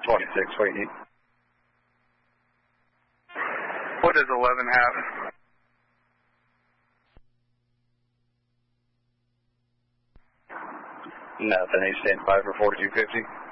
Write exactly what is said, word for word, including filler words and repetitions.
twenty-six, what do you need? What does eleven have? Nothing, he's stand by for forty-two fifty.